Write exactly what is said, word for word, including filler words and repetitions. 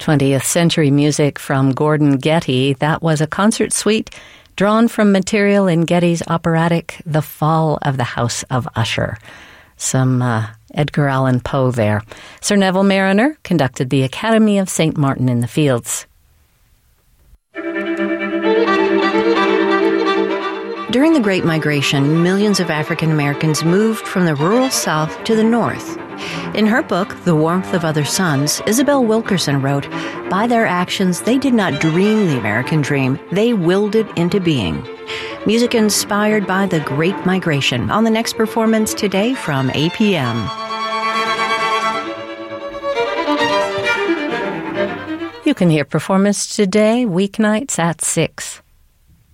twentieth century music from Gordon Getty. That was a concert suite drawn from material in Getty's operatic The Fall of the House of Usher. Some uh, Edgar Allan Poe there. Sir Neville Marriner conducted the Academy of Saint Martin in the Fields. During the Great Migration, millions of African Americans moved from the rural South to the North. In her book, The Warmth of Other Suns, Isabel Wilkerson wrote, "By their actions, they did not dream the American dream. They willed it into being." Music inspired by the Great Migration on the next performance today from A P M. You can hear Performance Today weeknights at six.